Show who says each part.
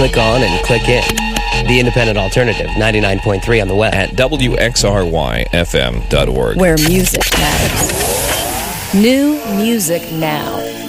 Speaker 1: click on and click in. The Independent Alternative, 99.3 on the web.
Speaker 2: At WXRYFM.org.
Speaker 3: Where music matters. New music now.